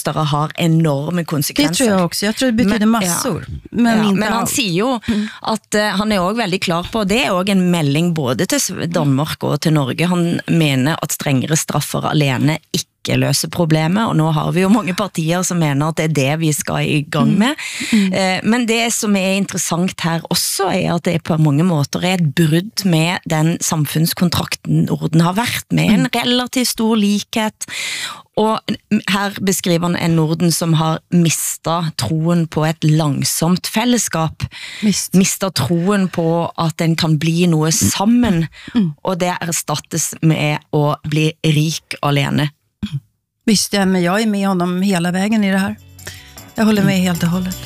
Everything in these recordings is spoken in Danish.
klosteret har enorme konsekvenser. Det tror jeg også. Jeg tror det betyder massor. Men han siger jo at han er også veldig klar på, det er også en melding både til Danmark og til Norge. Han mener at strengere straffer alene ikke løse problemet, og nå har vi jo mange partier som mener at det er det vi skal i gang med. Men det som er interessant her også er at det på mange måter er et brudd med den samfunnskontrakten Norden har vært med, en relativt stor likhet, og her beskriver han en Norden som har mistet troen på et langsomt fællesskap, mistet troen på at den kan bli noe sammen, og det erstattes med å bli rik alene. Visst, men jag är med honom hela vägen i det här. Jag håller med helt och hållet.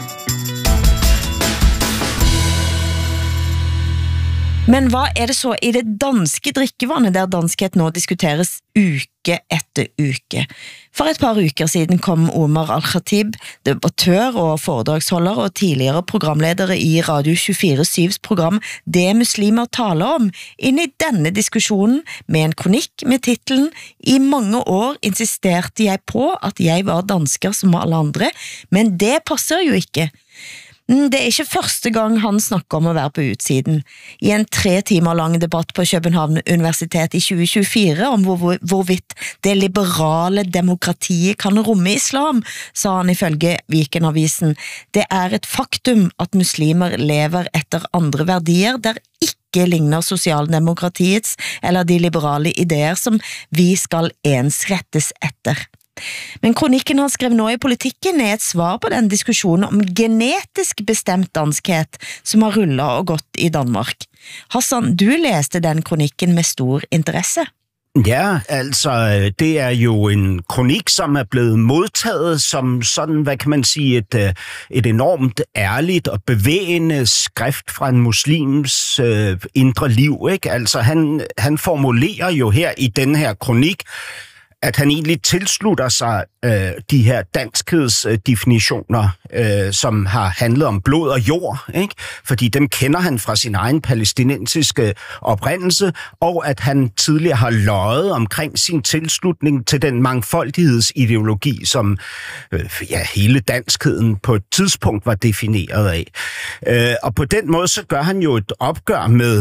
Men hvad er det så i det danske drikkevandet, der danskhet nå diskuteres uke etter uke? For et par uker siden kom Omar Al-Khatib, debattør og foredragsholder og tidligere programledere i Radio 24/7's program Det muslimer taler om, inn i denne diskussionen med en kronikk med titlen I mange år insisterte jeg på at jeg var dansker som alle andre, men det passer jo ikke. Det er ikke første gang han snakker om å være på utsiden. I en 3 timer lang debatt på København Universitet i 2024 om hvorvidt det liberale demokratiet kan romme islam, sa han ifølge Vikenavisen. Det er et faktum at muslimer lever etter andre verdier der ikke ligner sosialdemokratiets eller de liberale ideer som vi skal ensrettes etter. Men kronikken han skrev nå i politikken er et svar på den diskussionen om genetisk bestemt danskhet som har rullet og gått i Danmark. Hassan, du læste den kronikken med stor interesse. Ja, altså det er jo en kronik, som er blevet modtaget som sådan, hvad kan man sige, et enormt ærligt og bevægende skrift fra en muslims indre liv, ikke? Altså han formulerer jo her i den her kronik, at han egentlig tilslutter sig de her danskhedsdefinitioner, som har handlet om blod og jord, ikke? Fordi dem kender han fra sin egen palæstinensiske oprindelse, og at han tidligere har løjet omkring sin tilslutning til den mangfoldighedsideologi, som hele danskheden på et tidspunkt var defineret af. Og på den måde så gør han jo et opgør med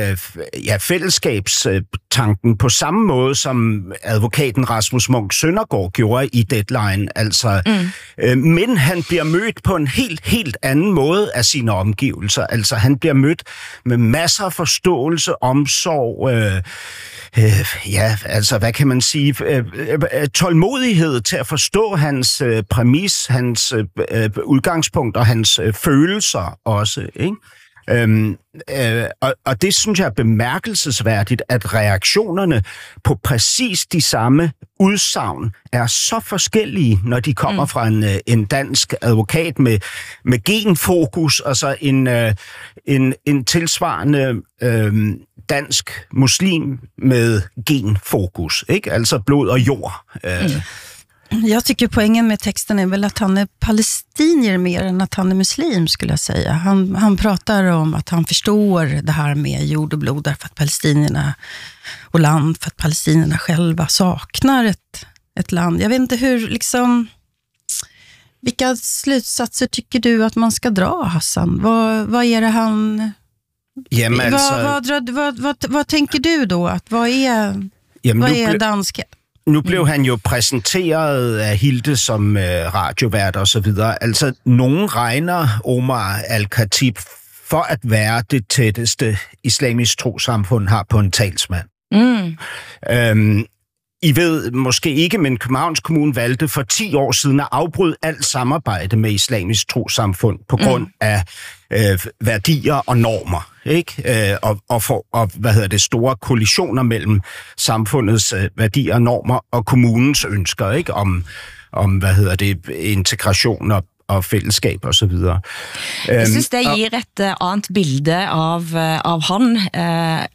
fællesskabstanken på samme måde, som advokaten Rasmus Munch Søndergaard gjorde i Deadline. Altså, men han bliver mødt på en helt anden måde af sine omgivelser. Altså, han bliver mødt med masser af forståelse, omsorg, hvad kan man sige, tålmodighed til at forstå hans præmis, hans udgangspunkt og hans følelser også, ikke? Og det synes jeg er bemærkelsesværdigt, at reaktionerne på præcis de samme udsagn er så forskellige, når de kommer fra en dansk advokat med genfokus, og så en tilsvarende dansk muslim med genfokus, ikke? Altså blod og jord. Jag tycker poängen med texten är väl att han är palestinier mer än att han är muslim, skulle jag säga. Han pratar om att han förstår det här med jord och blod därför att palestinierna och land, för att palestinierna själva saknar ett land. Jag vet inte hur, liksom, vilka slutsatser tycker du att man ska dra, Hassan? Vad är det han... Jamen, vad tänker du då? Att vad är dansk... Nu blev han jo præsenteret af Hilde som radiovært og så videre. Altså, nogen regner Omar Al-Khatib for at være det tætteste islamisk trosamfund har på en talsmand. I ved måske ikke, men Københavns Kommune valgte for 10 år siden at afbryde alt samarbejde med islamisk trosamfund på grund af værdier og normer, ikke? Og store kollisioner mellem samfundets værdier og normer og kommunens ønsker, ikke? Om integration og fællesskab og så videre. Jeg synes det gir et andet bilde av han, at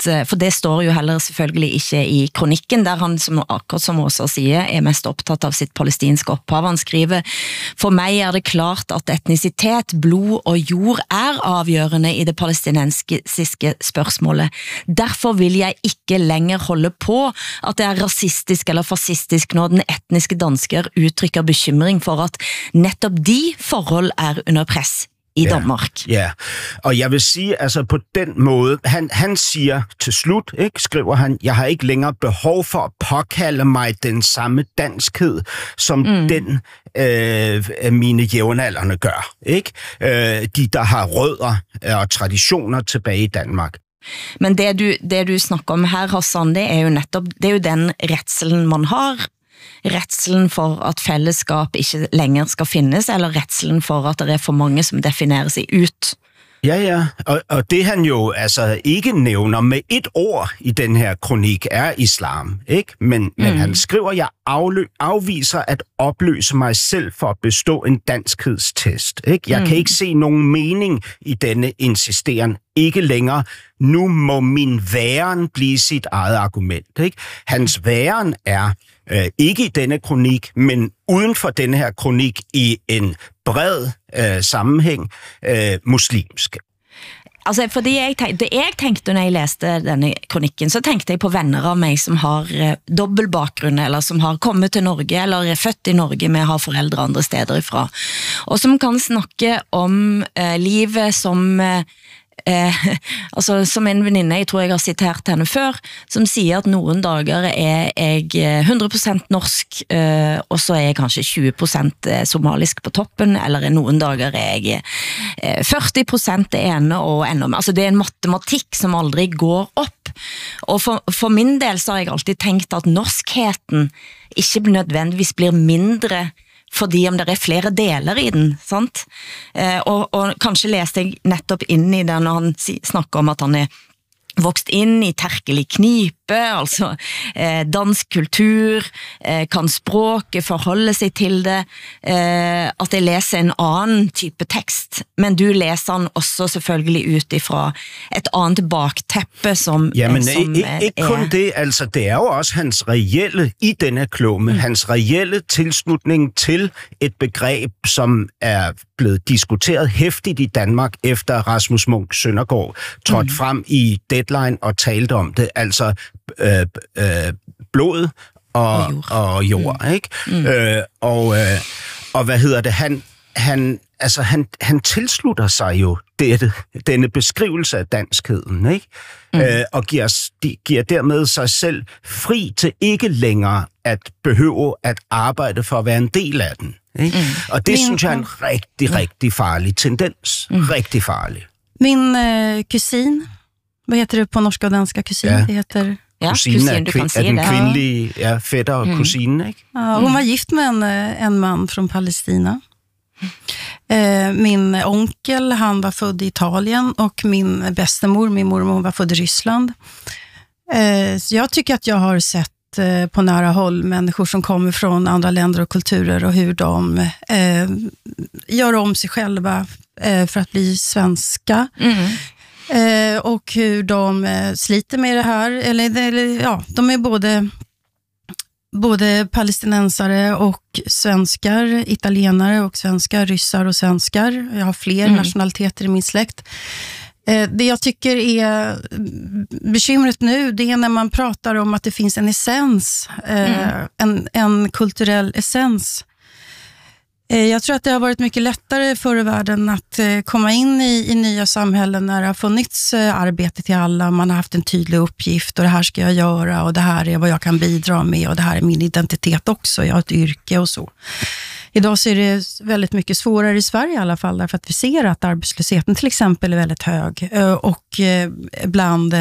for det står jo heller selvfølgelig ikke i kronikken, der han, som, akkurat som Åsa sier, mest opptatt av sitt palestinske opphav. Han skriver, for meg det klart at etnisitet, blod og jord avgjørende i det palestinensiske spørsmålet. Derfor vil jeg ikke lenger holde på at det rasistisk eller fascistisk når den etniske dansker uttrykker bekymring for at nettopp de forhold under press i Danmark. Ja, og jeg vil sige, altså på den måde, han siger til slut, ikke, skriver han, jeg har ikke længere behov for at påkalde mig den samme danskhed, som den mine jævnaldrende gør. Ikke? De, der har rødder og traditioner tilbage i Danmark. Men det du snakker om her, Hassan, det jo netop, det jo den retselen man har, retselen for at fællesskap ikke længere skal findes, eller retselen for at det for mange, som definerer sig ut. Ja, og det han jo altså ikke nævner med et ord i den her kronik islam, ikke? Men han skriver, jeg afviser at opløse mig selv for at bestå en danskhedstest, ikke? Jeg kan ikke se nogen mening i denne insisteren, ikke længere. Nu må min væren blive sit eget argument, ikke? Hans væren ikke i denne kronik, men uden for denne her kronik i en bred sammenhæng muslimsk. Altså, fordi jeg tenkte når jeg læste denne kronikken, så tenkte jeg på venner av meg som har dobbelt bakgrunn, eller som har kommet til Norge, eller født i Norge med har forældre andre steder ifra, og som kan snakke om livet som altså som en veninde, jeg tror jeg har citert henne før, som siger at noen dager jeg 100% norsk, og så jeg kanskje 20% somalisk på toppen, eller noen dager jeg 40% det ene og enda mer. Altså det en matematikk som aldri går opp. Og for min del så har jeg alltid tenkt at norskheten ikke nødvendigvis blir mindre fordi om det flere deler i den, sant? Og kanskje leste jeg nettopp inn i det når han snakker om at han vokst inn i terkelig knipe, altså dansk kultur, kan språket forholde seg til det, at jeg leser en annen type tekst, men du leser den også selvfølgelig ut ifra et annet bakteppe som... Ja, men ikke kun det, altså det jo også hans reelle i denne klumme, hans reelle tilslutning til et begreb, som blevet diskuteret hæftigt i Danmark efter Rasmus Munch Søndergaard trådte frem i Deadline og talte om det, altså blod og jord, ikke? Og hvad hedder det, han tilslutter sig jo denne beskrivelse af danskheden, ikke? Og giver dermed sig selv fri til ikke længere at behøve at arbejde for at være en del af den. Ikke? Og det synes jeg en rigtig, rigtig farlig tendens. Rigtig farlig. Min kusin, hvad heter det på norsk og dansk kusin? Ja. Det heter... Kusinen den kvindelige fætter og kusinen, ikke? Ja, hun var gift med en man från Palestina. Min onkel, han var född i Italien, och min bestemor, min mormor, var född i Ryssland. Så jag tycker att jag har sett på nära håll människor som kommer från andra länder och kulturer och hur de gör om sig själva för att bli svenska. Och hur de sliter med det här, eller ja, de är både palestinensare och svenskar, italienare och svenskar, ryssar och svenskar. Jag har fler nationaliteter i min släkt. Det jag tycker är bekymret nu, det är när man pratar om att det finns en essens, en kulturell essens. Jag tror att det har varit mycket lättare förr i världen att komma in i nya samhällen när det har funnits arbete till alla. Man har haft en tydlig uppgift och det här ska jag göra och det här är vad jag kan bidra med och det här är min identitet också. Jag har ett yrke och så. Idag så är det väldigt mycket svårare i Sverige i alla fall, därför att vi ser att arbetslösheten till exempel är väldigt hög och bland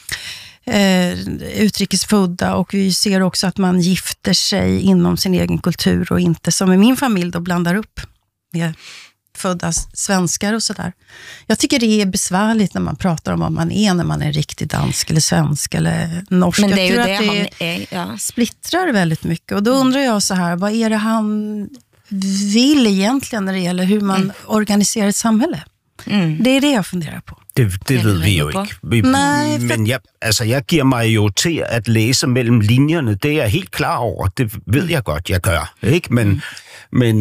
utrikesfödda, och vi ser också att man gifter sig inom sin egen kultur och inte som i min familj då blandar upp med födda svenskar och sådär. Jag tycker det är besvärligt när man pratar om vad man är när man är riktigt dansk eller svensk eller norsk. Men det är jag ju tror att det splittrar väldigt mycket, och då undrar jag så här, vad är det han vill egentligen när det gäller hur man organiserar ett samhälle? Det är det jag funderar på. det ved vi jo ikke. Nej, men jeg giver mig jo til at læse mellem linjerne. Det er jeg helt klar over. Det ved jeg godt, jeg gør. Ikke? Men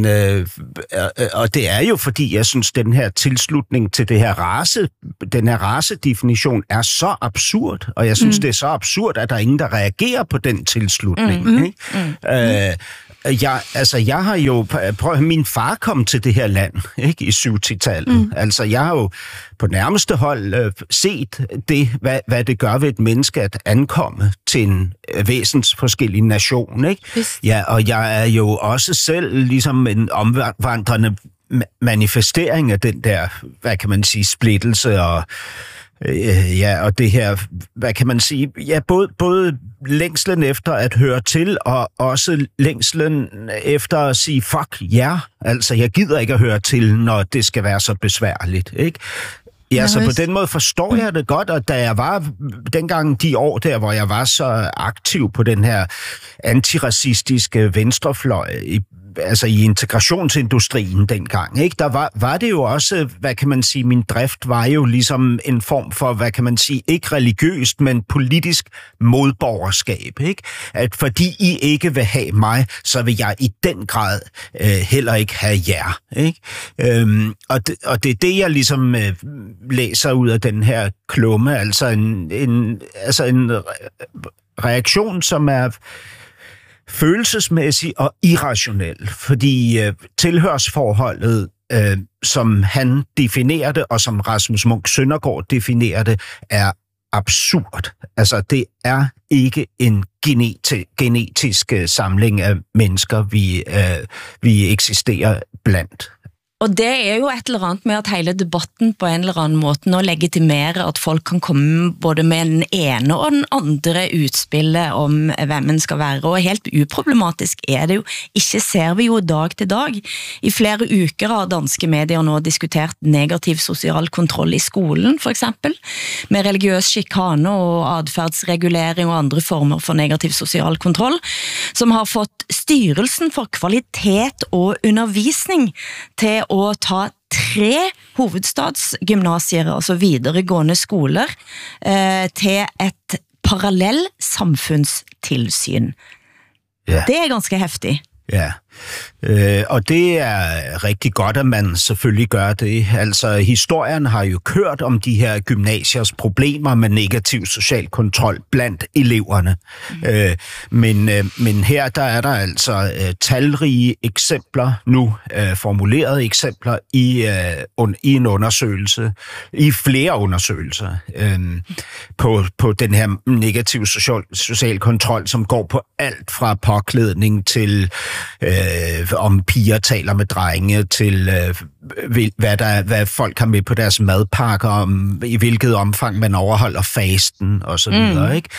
og det er jo, fordi jeg synes, den her tilslutning til den her racedefinition er så absurd, og jeg synes, det er så absurd, at der er ingen, der reagerer på den tilslutning. Ikke? Jeg har jo... min far kom til det her land, ikke, i 70-tallet. Altså, jeg har jo på nærmeste hold set det, hvad det gør ved et menneske at ankomme til en væsensforskellig nation, ikke? Yes. Ja, og jeg er jo også selv ligesom en omvandrende manifestering af den der, hvad kan man sige, splittelse og og det her, hvad kan man sige, både længslen efter at høre til, og også længslen efter at sige, fuck altså jeg gider ikke at høre til, når det skal være så besværligt, ikke? Ja, så på den måde forstår jeg det godt, og da jeg var, dengang de år der, hvor jeg var så aktiv på den her antiracistiske venstrefløj, i integrationsindustrien dengang, ikke? Der var det jo også, hvad kan man sige, min drift var jo ligesom en form for, hvad kan man sige, ikke religiøst, men politisk modborgerskab, ikke? At fordi I ikke vil have mig, så vil jeg i den grad heller ikke have jer, ikke? Og det er det, jeg ligesom læser ud af den her klumme, altså en reaktion, som er følelsesmæssig og irrationel, fordi tilhørsforholdet, som han definerer det, og som Rasmus Munch Søndergaard definerer det, er absurd. Altså, det er ikke en genetisk samling af mennesker, vi eksisterer blandt. Og det er jo et eller andet med at hele debatten på en eller anden måte nå legitimere at folk kan komme både med den ene og den andre utspillet om hvem man skal være, og helt uproblematisk er det jo. Ikke ser vi jo dag til dag. I flere uker har danske medier nå diskutert negativ social kontroll i skolen, for eksempel, med religiøs chikane og adfærdsregulering og andre former for negativ social kontroll, som har fått styrelsen for kvalitet og undervisning til å ta 3 hovedstadsgymnasier, altså videregående skoler, til et parallell samfundstilsyn. Ja. Det er ganske heftig. Ja, og det er rigtig godt, at man selvfølgelig gør det. Altså, historien har jo kørt om de her gymnasiers problemer med negativ social kontrol blandt eleverne. Men her der er der altså talrige eksempler, nu formulerede eksempler i en undersøgelse, i flere undersøgelser på den her negativ social kontrol, som går på alt fra påklædning til om piger taler med drenge, til hvad folk har med på deres madpakker, om i hvilket omfang man overholder fasten og så videre, ikke?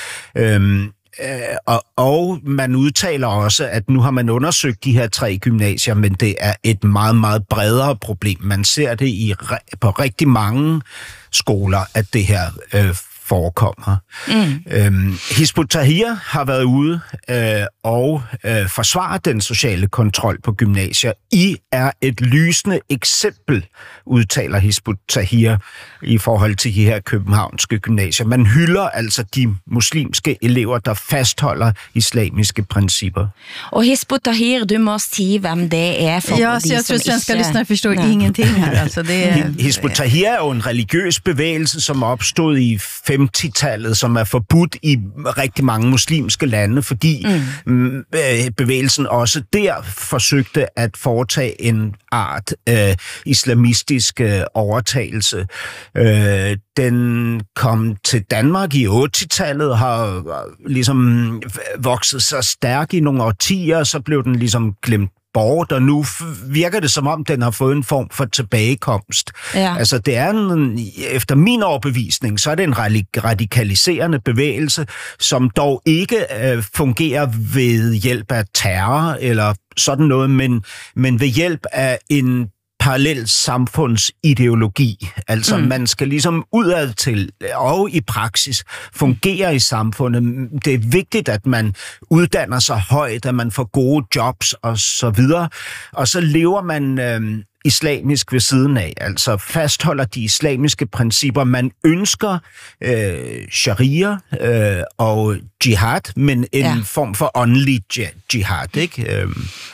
Og man udtaler også, at nu har man undersøgt de her 3 gymnasier, men det er et meget, meget bredere problem. Man ser det på rigtig mange skoler, at det her forekommer. Hizb ut-Tahrir har været ude og forsvaret den sociale kontrol på gymnasier. I er et lysende eksempel, udtaler Hizb ut-Tahrir i forhold til de her københavnske gymnasier. Man hylder altså de muslimske elever, der fastholder islamiske principper. Og Hizb ut-Tahrir, du må sige, hvem det er for de som ikke... Jeg tror, svenska lyssnare forstår ingenting her. Altså, Hizb ut-Tahrir er jo en religiøs bevægelse, som opstod i 50-tallet, som er forbudt i rigtig mange muslimske lande, fordi bevægelsen også der forsøgte at foretage en art islamistisk overtagelse. Den kom til Danmark i 80-tallet, har ligesom vokset så stærk i nogle årtier, så blev den ligesom glemt bort, og nu virker det som om, den har fået en form for tilbagekomst. Ja. Altså, det er efter min overbevisning, så er det en radikaliserende bevægelse, som dog ikke fungerer ved hjælp af terror eller sådan noget, men ved hjælp af en parallel samfundsideologi. Altså man skal ligesom udad til og i praksis fungere i samfundet. Det er vigtigt, at man uddanner sig højt, at man får gode jobs og så videre. Og så lever man islamisk ved siden af, altså fastholder de islamiske principper. Man ønsker sharia og jihad, men en form for åndelig jihad, ikke?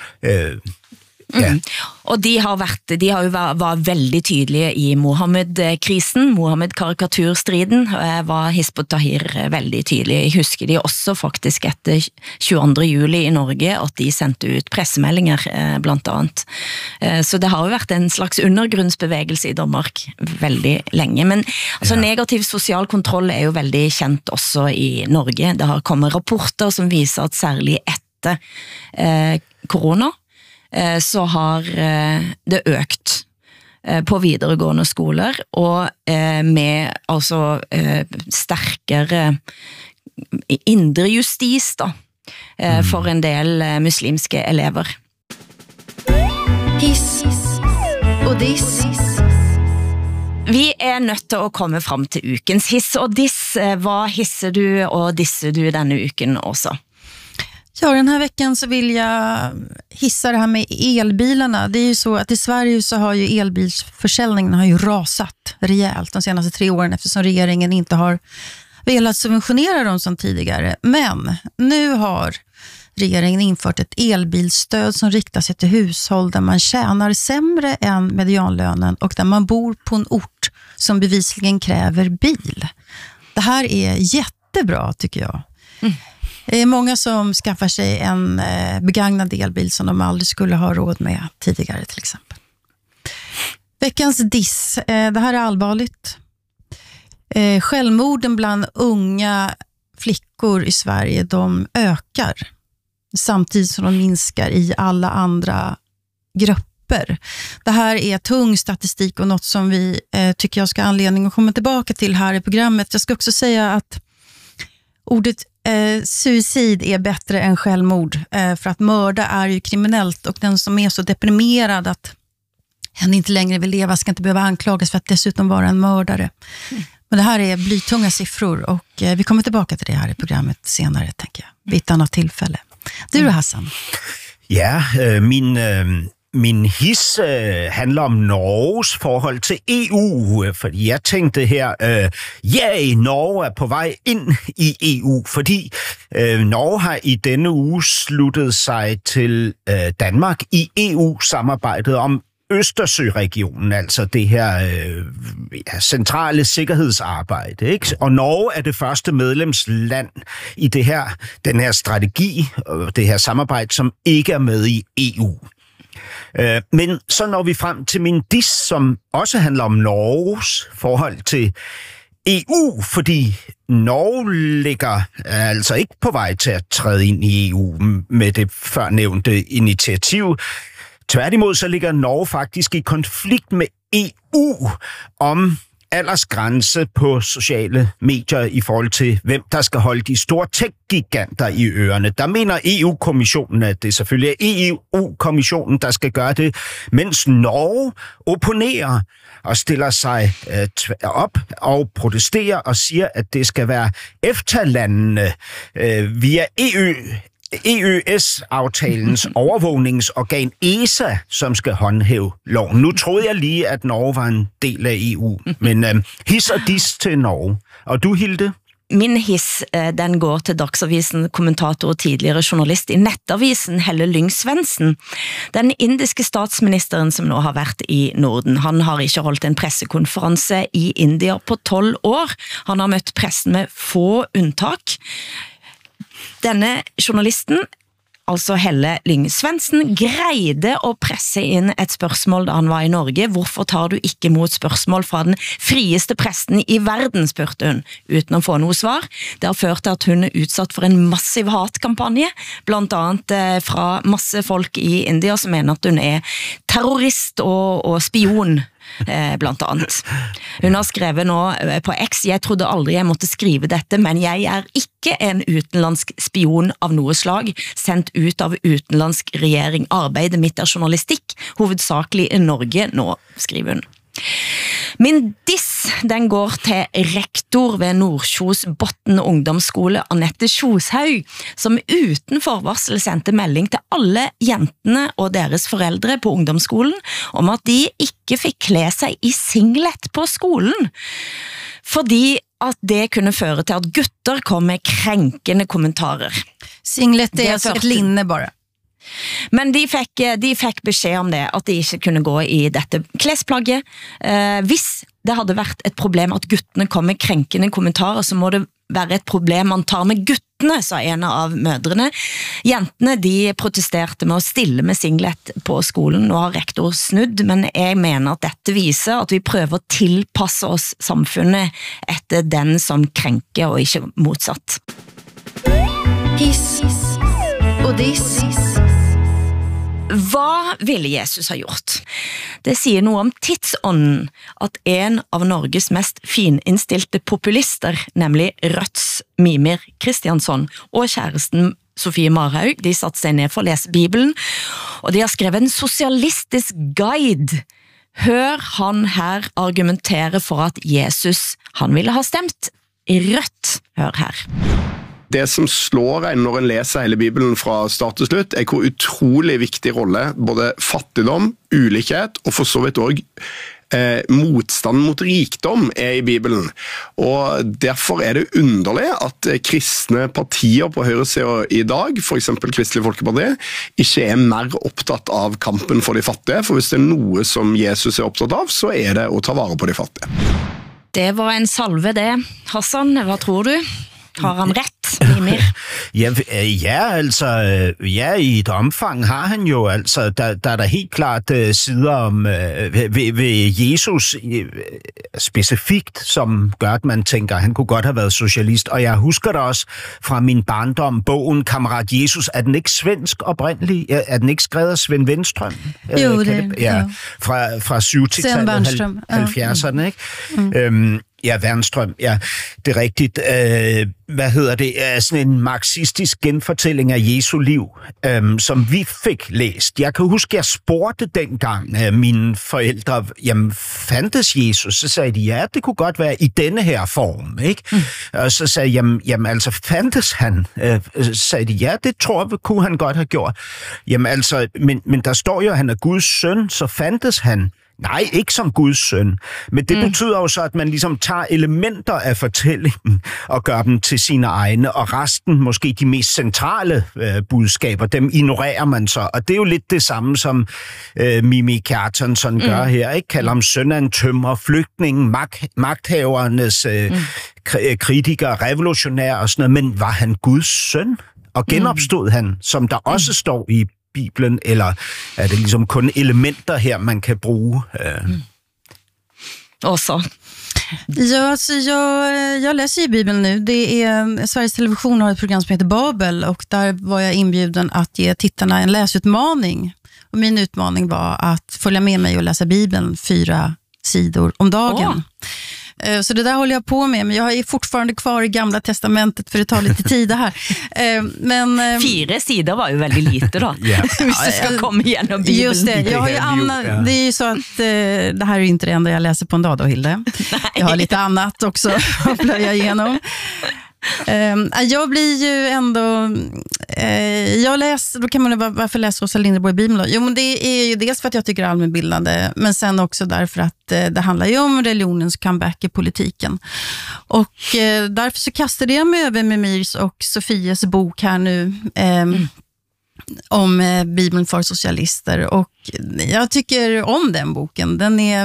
Og de har jo var veldig tydelige i Mohammed-krisen, Mohammed-karikaturstriden, var Hizb ut-Tahrir veldig tydelige. Jeg husker de også faktisk etter 22. juli i Norge, at de sendte ut pressemeldinger blant annet. Så det har jo vært en slags undergrunnsbevegelse i Danmark veldig lenge, men altså, negativ social kontroll er jo veldig kjent også i Norge. Det har kommet rapporter som viser at særlig etter korona, så har det økt på videregående skoler, og med altså sterkere indre justis da, for en del muslimske elever. Hiss og diss. Vi er nødt til å komme frem til ukens hiss og diss. Vad hisser du og disser du denne uken også? Ja, den här veckan så vill jag hissa det här med elbilarna. Det är ju så att i Sverige så har ju elbilsförsäljningen har ju rasat rejält de senaste 3 åren eftersom regeringen inte har velat subventionera dem som tidigare. Men nu har regeringen infört ett elbilstöd som riktar sig till hushåll där man tjänar sämre än medianlönen och där man bor på en ort som bevisligen kräver bil. Det här är jättebra tycker jag. Det är många som skaffar sig en begagnad elbil som de aldrig skulle ha råd med tidigare till exempel. Veckans diss. Det här är allvarligt. Självmorden bland unga flickor i Sverige, de ökar. Samtidigt som de minskar i alla andra grupper. Det här är tung statistik och något som vi tycker jag ska ha anledning att komma tillbaka till här i programmet. Jag ska också säga att ordet suicid är bättre än självmord för att mörda är ju kriminellt och den som är så deprimerad att hen inte längre vill leva ska inte behöva anklagas för att dessutom vara en mördare. Men det här är blytunga siffror och vi kommer tillbaka till det här i programmet senare tänker jag, vid ett annat tillfälle. Du Hassan? Ja, min hiss handler om Norges forhold til EU, fordi jeg tænkte her, Norge er på vej ind i EU, fordi Norge har i denne uge sluttet sig til Danmark i EU-samarbejdet om Østersøregionen, altså det her centrale sikkerhedsarbejde, ikke? Og Norge er det første medlemsland i den her strategi og det her samarbejde, som ikke er med i EU. Men så når vi frem til min diss, som også handler om Norges forhold til EU, fordi Norge ligger altså ikke på vej til at træde ind i EU med det førnævnte initiativ. Tværtimod så ligger Norge faktisk i konflikt med EU om aldersgrænse på sociale medier i forhold til, hvem der skal holde de store tech-giganter i ørerne. Der mener EU-kommissionen, at det selvfølgelig er EU-kommissionen, der skal gøre det, mens Norge opponerer og stiller sig op og protesterer og siger, at det skal være EFTA-landene via EØS-aftalens overvågningsorgan ESA, som skal håndhæve loven. Nu troede jeg lige, at Norge var en del af EU, men hiss og diss til Norge. Og du, Hilde? Min hiss, den går til Dagsavisen, kommentator og tidligere journalist i Nettavisen, Helle Lyng-Svendsen. Den indiske statsministeren som nå har vært i Norden, han har ikke holdt en pressekonferanse i India på 12 år. Han har møtt pressen med få unntak. Denne journalisten, altså Helle Lyng-Svendsen, greide å presse inn et spørsmål da han var i Norge. Hvorfor tar du ikke imot spørsmål fra den frieste presten i verden, spurte hun, uten å få noe svar. Det har ført til at hun er utsatt for en massiv hatkampanje, blant annet fra masse folk i India som mener at hun er terrorist og spion blant annet. Hun har skrevet nå på X, jeg trodde aldri jeg måtte skrive dette, men jeg ikke en utenlandsk spion av noe slag, sendt ut av utenlandsk regjering. Arbeidet mitt journalistikk, hovedsakelig i Norge nå, skriver hun. Min diss, den går til rektor ved Nordkjosbotn ungdomsskole, Annette Kjoshaug, som uten forvarsel sendte melding til alle jentene og deres foreldre på ungdomsskolen om at de ikke fikk kle seg i singlet på skolen, fordi at det kunne føre til at gutter kom med krenkende kommentarer. Singlet er altså et linne bare. Men de fikk beskjed om det, at de ikke kunne gå i dette klesplagget. Hvis det hadde vært et problem at guttene kom med krenkende kommentarer, så må det være et problem man tar med guttene, sa en av mødrene. Jentene, de protesterte med å stille med singlet på skolen. Nå har rektor snudd, men jeg mener at dette viser at vi prøver å tilpasse oss samfunnet etter den som krenker, og ikke motsatt. Hiss og diss. Hva ville Jesus ha gjort? Det sier noe om tidsånden at en av Norges mest fininnstilte populister, nemlig Rødts Mimir Kristiansson og kjæresten Sofie Marhaug, de satte seg ned for å lese Bibelen, og de har skrevet en sosialistisk guide. Hør han her argumentere for at Jesus, han ville ha stemt rødt. Hør her. Det som slår en når en leser hele Bibelen fra start til slutt, er hvor utrolig viktig rolle både fattigdom, ulikhet og for så vidt også motstand mot rikdom er i Bibelen. Og derfor er det underlig at kristne partier på høyresiden i dag, for eksempel Kristelig Folkeparti, ikke er mer opptatt av kampen for de fattige, for hvis det er noe som Jesus er opptatt av, så er det å ta vare på de fattige. Det var en salve det. Hassan, hva tror du? Har han rett, Mimir? Ja, i et omfang har han jo, altså, der er der helt klart sider om ved Jesus specifikt, som gør, at man tænker, han kunne godt have været socialist, og jeg husker det også fra min barndom, bogen Kammerat Jesus, er den ikke svensk oprindelig? Er den ikke skrevet af Svend Wenstrøm? Jo, det ja. Fra 70-tallet, 70'erne, ikke? Ja, Wernstrøm, ja, det er rigtigt. Hvad hedder det? Sådan en marxistisk genfortælling af Jesu liv, som vi fik læst. Jeg kan huske, jeg spurgte dengang mine forældre, jamen, fandtes Jesus? Så sagde de, ja, det kunne godt være i denne her form, ikke? Og så sagde jeg, jamen altså, fandtes han? Så sagde de, ja, det tror jeg, kunne han godt have gjort. Jamen altså, men der står jo, at han er Guds søn, så fandtes han. Nej, ikke som Guds søn. Men det betyder jo så, at man ligesom tager elementer af fortællingen og gør dem til sine egne, og resten, måske de mest centrale budskaber, dem ignorerer man så. Og det er jo lidt det samme, som Mimi Kjartansson gør her, ikke? Kalder ham søn af en tømrer, flygtningen, magthavernes kritiker, revolutionær og sådan noget. Men var han Guds søn? Og genopstod han, som der også står i Bibelen, eller er det liksom kun elementer her, man kan bruge? Också. Ja, alltså jag läser ju Bibeln nu. Det är, Sveriges Television har ett program som heter Babel, och där var jag inbjuden att ge tittarna en läsutmaning. Och min utmaning var att följa med mig och läsa Bibeln 4 sidor om dagen. Så det där håller jag på med, men jag är fortfarande kvar i Gamla testamentet för det tar lite tid det här. Men 4 sidor var ju väldigt lite då. Hvis du ska komma igenom Bibeln. Just det, jag har ju det är ju så att det här är inte det enda jag läser på en dag då, Hilde. Jag har lite annat också att plöja igenom. Jag blir ju ändå jag läser, då kan man ju, varför läser Åsa Linderborg Bibeln då? Jo, men det är ju dels för att jag tycker det är allmänbildande, men sen också därför att det handlar ju om religionens comeback i politiken. Och därför så kastade jag mig över Mimirs och Sofies bok här nu om Bibeln för socialister, och jag tycker om den boken.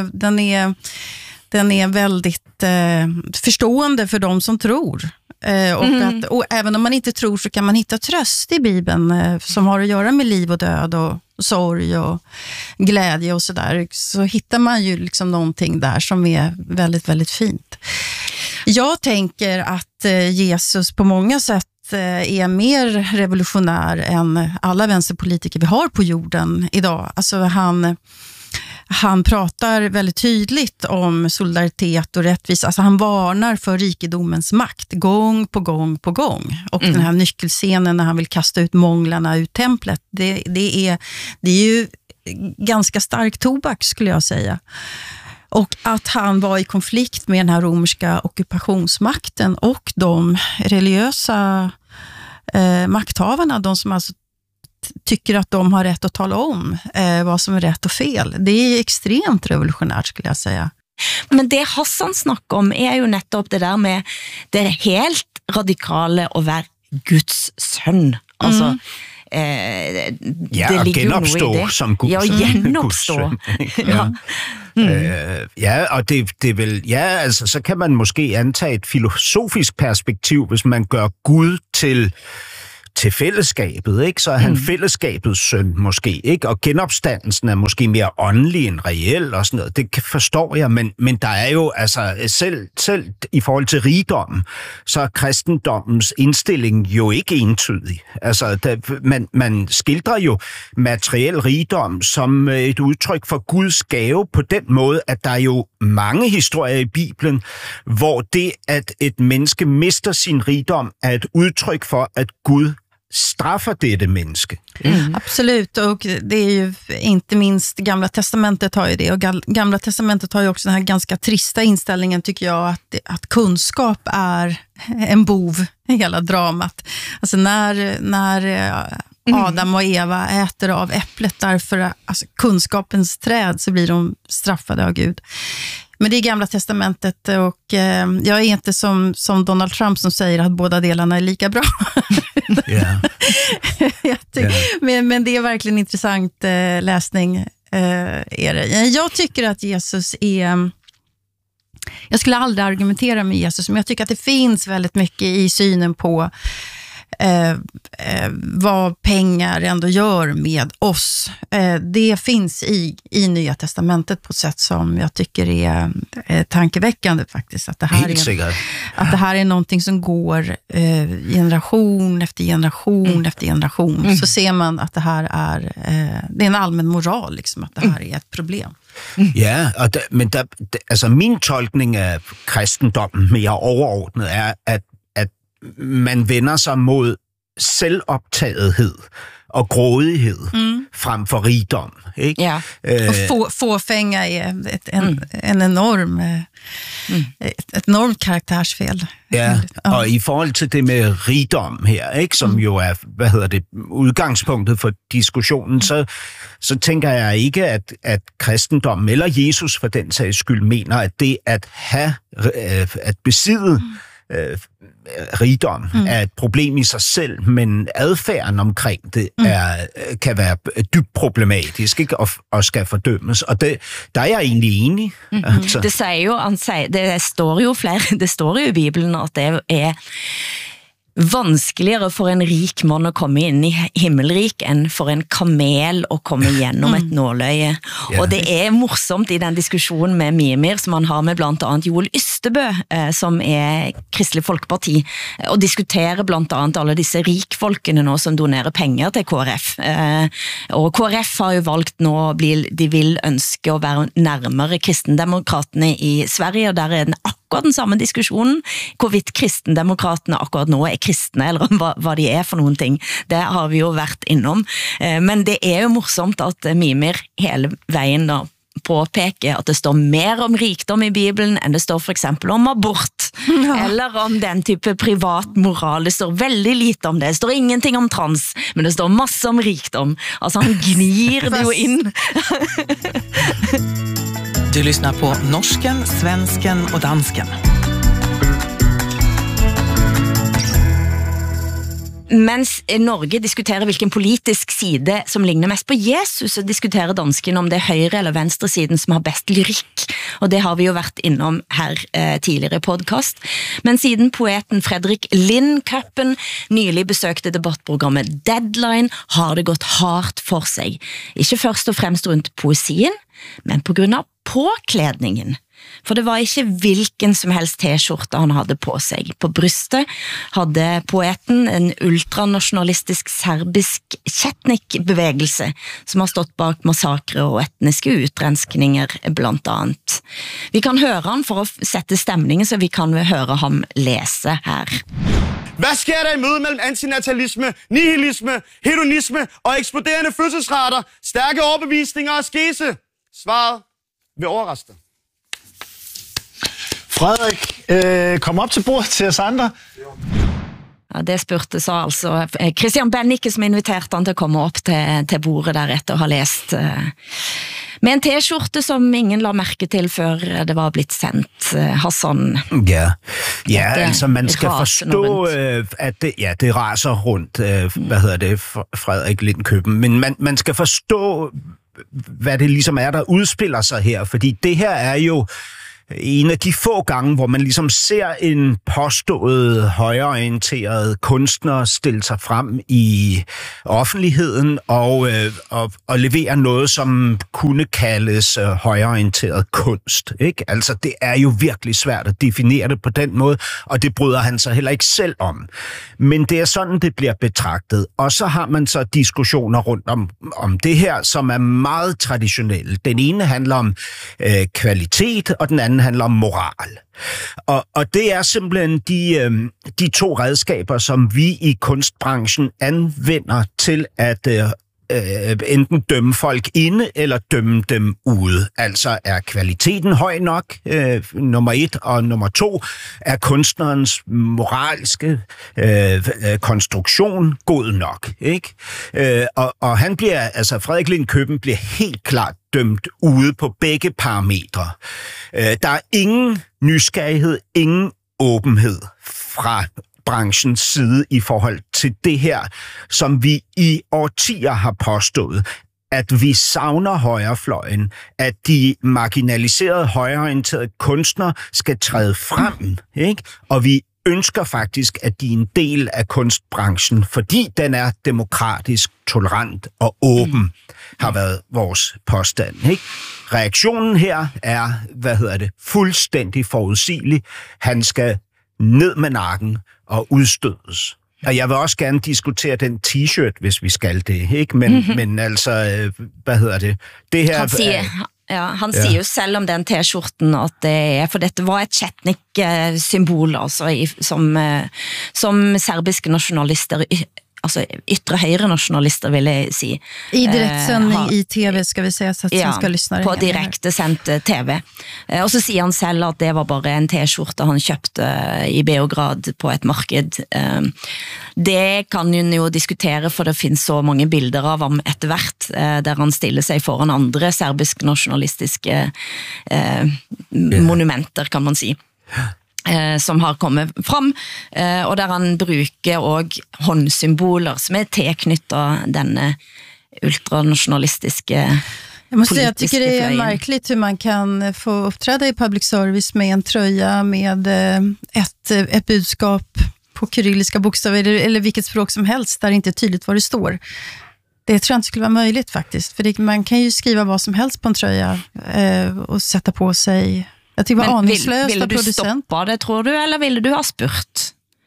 Den är väldigt förstående för de som tror. Och även om man inte tror så kan man hitta tröst i Bibeln som har att göra med liv och död och sorg och glädje och sådär. Så hittar man ju liksom någonting där som är väldigt, väldigt fint. Jag tänker att Jesus på många sätt är mer revolutionär än alla vänsterpolitiker vi har på jorden idag. Alltså han pratar väldigt tydligt om solidaritet och rättvisa. Alltså han varnar för rikedomens makt gång på gång på gång. Och den här nyckelscenen när han vill kasta ut månglarna ur templet, det är ju ganska stark tobak skulle jag säga. Och att han var i konflikt med den här romerska ockupationsmakten och de religiösa makthavarna, de som alltså tycker att de har rätt att tala om vad som är rätt och fel. Det är extremt revolutionärt skulle jag säga. Men det Hassan snakker om er jo nettopp det der med det helt radikale å være Guds sønn. Altså, ja, det og ligger genopstå jo noe i det. som Guds, ja, genopstå. Ja. Ja, og det vil, ja, altså, så kan man måske antage et filosofisk perspektiv, hvis man gør Gud til fællesskabet, ikke? Så er han fællesskabets søn måske, ikke? Og genopstandelsen er måske mere åndelig end reel og sådan noget. Det forstår jeg, men der er jo altså selv i forhold til rigdommen, så er kristendommens indstilling jo ikke entydig. Altså man skildrer jo materiel rigdom som et udtryk for Guds gave på den måde, at der er jo mange historier i Bibelen, hvor det, at et menneske mister sin rigdom, er et udtryk for, at Gud straffer dette menneske. Absolut, och det är ju inte minst Gamla testamentet har ju det, och Gamla testamentet har ju också den här ganska trista inställningen tycker jag att kunskap är en bov i hela dramat. Alltså när Adam och Eva äter av äpplet därför alltså kunskapens träd, så blir de straffade av Gud. Men det är Gamla testamentet, och jag är inte som Donald Trump som säger att båda delarna är lika bra. Yeah. Men det är verkligen intressant läsning. Är det. Jag tycker att Jesus är... Jag skulle aldrig argumentera med Jesus, men jag tycker att det finns väldigt mycket i synen på vad pengar ändå gör med oss. Det finns i Nya testamentet på ett sätt som jag tycker är tankeväckande faktiskt. Att det här är någonting som går generation efter generation efter generation. Så ser man att det här är det är en allmän moral, liksom, att det här är ett problem. Ja, men altså min tolkning af kristendommen mere overordnet er, at man vender sig mod selvoptagethed og grådighed frem for rigdom. Ikke? Ja, og fåfänga är en enorm et enormt karaktärsfel. Ja, og i forhold til det med rigdom her, ikke, som jo er, udgangspunktet for diskussionen, så tænker jeg ikke, at kristendommen eller Jesus for den sags skyld mener, at det at besidde rigdom er et problem i sig selv, men adfærden omkring det kan være dybt problematisk, ikke? Og skal fordømmes, og der er jeg egentlig enig. Altså. Det siger jo, det står jo i Bibelen at det er vanskeligere for en rik mann å komme inn i himmelrik enn for en kamel å komme gjennom et nåløye. Og det er morsomt i den diskusjonen med Mimir som han har med blant annet Joel Ystebø, som er Kristelig Folkeparti, og diskuterer blant annet alle disse rikfolkene nå som donerer penger til KrF. Og KrF har jo valgt nå, de vil ønske å være nærmere kristendemokratene i Sverige, og der er den akkurat den samme diskusjonen, hvorvidt kristendemokratene akkurat nå er kristne, eller hva de er for noen ting. Det har vi jo vært innom. Men det er jo morsomt at Mimir hele veien da påpeker at det står mer om rikdom i Bibelen enn det står for eksempel om abort, eller om den type privat moral. Det står veldig lite om det. Det står ingenting om trans, men det står masse om rikdom. Altså han gnir det jo inn. Du lyssnar på norsken, svensken och dansken. Mens Norge diskuterer hvilken politisk side som ligner mest på Jesus, så diskuterer dansken om det er høyre eller venstre siden som har best lyrikk. Og det har vi jo vært innom her tidligere i podcast. Men siden poeten Fredrik Lindköpen nylig besøkte debattprogrammet Deadline, har det gått hardt for seg. Ikke først og fremst rundt poesien, men på grunn av påklædningen. For det var ikke hvilken som helst t-skjorte han havde på sig. På brystet havde poeten en ultranationalistisk serbisk Chetnik-bevægelse, som har stått bak massakre og etniske utrenskninger blant andet. Vi kan høre han for at sætte stemningen, så vi kan høre ham læse her. Hvad sker der i mødet mellem antinatalisme, nihilisme, hedonisme og eksploderende fødselsrater, stærke overbevisninger og skese? Svaret vil overraske dig. Frederik, kom op til bordet til os andre. Ja, det spurgte så altså Christian Bennike, som inviterte han til at komme op til bordet der etter at ha læst med en t-skjorte, som ingen la mærke til, før det var blitt sendt. Hassan. Ja, altså man skal forstå, at det raser rundt, Frederik Lindkøben, men man skal forstå, hvad det ligesom er, der udspiller sig her, fordi det her er jo en af de få gange, hvor man ligesom ser en påstået højreorienteret kunstner stille sig frem i offentligheden og levere noget, som kunne kaldes højreorienteret kunst. Ikke? Altså, det er jo virkelig svært at definere det på den måde, og det bryder han sig heller ikke selv om. Men det er sådan, det bliver betragtet. Og så har man så diskussioner rundt om det her, som er meget traditionelle. Den ene handler om kvalitet, og den anden handler om moral. Og det er simpelthen de to redskaber, som vi i kunstbranchen anvender til at enten dømme folk inde eller dømme dem ude. Altså er kvaliteten høj nok, nummer 1, og nummer 2, er kunstnerens moralske konstruktion god nok, ikke? Og han bliver, altså Frederik Lindkøben bliver helt klart dømt ude på begge parametre. Der er ingen nysgerrighed, ingen åbenhed fra branchens side i forhold til det her, som vi i årtier har påstået, at vi savner højrefløjen, at de marginaliserede højreorienterede kunstnere skal træde frem, ikke? Og vi ønsker faktisk, at de er en del af kunstbranchen, fordi den er demokratisk, tolerant og åben, har været vores påstand, ikke? Reaktionen her er, fuldstændig forudsigelig. Han skal ned med nakken og udstødes. Og jeg vil også gerne diskutere den t-shirt, hvis vi skal det, ikke? Men altså, det her... Han siger jo selv om den t-skjorten at det er, for dette var et Chetnik-symbol, altså, som serbiske nationalister, altså ytre højre nationalister, vil jeg sige. I direktsändning i tv, skal vi säga, så att svenska lyssnare. På direkte sendt tv. Og så siger han selv at det var bare en t-skjorte han købte i Beograd på et marked. Det kan jo diskutere, for det findes så mange bilder av ham etter hvert, der han stiller sig foran andre serbisk nationalistiske monumenter, kan man sige. Som har kommet frem, og der han bruger også håndsymboler som er tilknyttet denne ultranationalistiske. Jag måste säga, jag tycker det är märkligt hur man kan få uppträda i public service med en tröja med ett budskap på kyrilliska bokstäver eller vilket språk som helst där det inte är tydligt vad det står. Det tror jag inte skulle vara möjligt faktiskt, för man kan ju skriva vad som helst på en tröja och sätta på sig. Jag tycker det var aningslöst av producent. Ville du stoppa det, tror du, eller ville du ha spurt?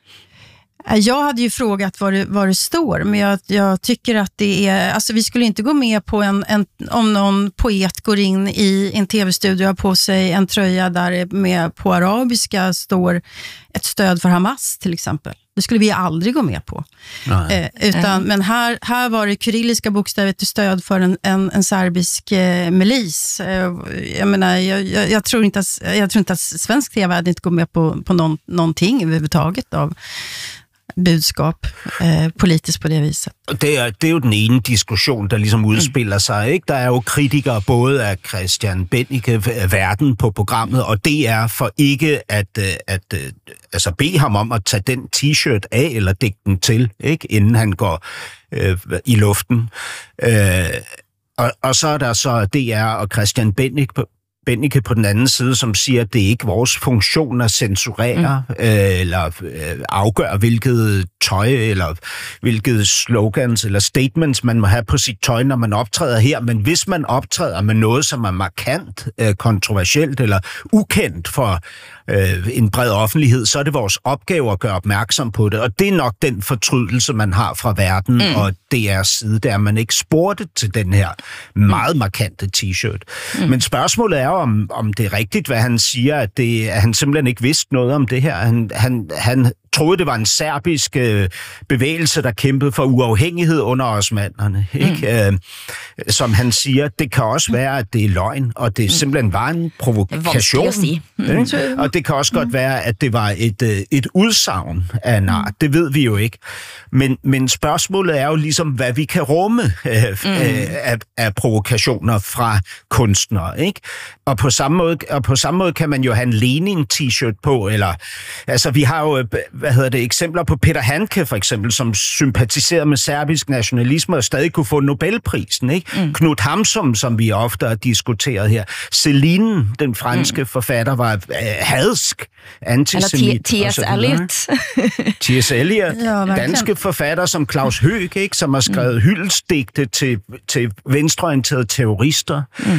Jag hade ju frågat vad det står, men jag tycker att det är, alltså vi skulle inte gå med på om någon poet går in i en tv-studio och har på sig en tröja där med på arabiska står ett stöd för Hamas till exempel. Det skulle vi aldrig gå med på. Men här var det kyrilliska bokstäver till stöd för en serbisk milis. Jag menar, jag tror inte att svensk tv hade inte gått med på någonting överhuvudtaget av budskap politisk på det viset. Det er jo den ene diskussion, der ligesom udspiller sig, ikke? Der er jo kritikere både af Christian Bennike, Verden på programmet, og det er for ikke at bede ham om at tage den t-shirt af eller dække den til, ikke? Inden han går i luften. Og så er der så DR og Christian Bennike Bennike på den anden side, som siger, at det er ikke vores funktion at censurere eller afgøre, hvilket tøj eller hvilket slogans eller statements man må have på sit tøj, når man optræder her. Men hvis man optræder med noget, som er markant, kontroversielt eller ukendt for en bred offentlighed, så er det vores opgave at gøre opmærksom på det. Og det er nok den fortrydelse, man har fra verden og DR's side, der man ikke spurgte til den her meget markante t-shirt. Men spørgsmålet er om det er rigtigt, hvad han siger, at han simpelthen ikke vidste noget om det her. Han troede, det var en serbisk bevægelse, der kæmpede for uafhængighed under osmannerne. Ikke? Som han siger, det kan også være, at det er løgn, og det simpelthen var en provokation. Og det kan også godt være, at det var et udsagn af en art. Det ved vi jo ikke. Men spørgsmålet er jo ligesom, hvad vi kan rumme af provokationer fra kunstnere. Ikke? Og på samme måde kan man jo have en Lenin-t-shirt på, eller altså vi har jo eksempler på Peter Handke for eksempel, som sympatiserede med serbisk nationalisme og stadig kunne få Nobelprisen, ikke? Knut Hamsun, som vi ofte har diskuteret her. Céline, den franske forfatter, var hadsk, antisemit. Eller T.S. Eliot. T.S. Eliot, danske forfatter som Claus Høeg, ikke? Som har skrevet hyldestdigte til venstreorienterede terrorister.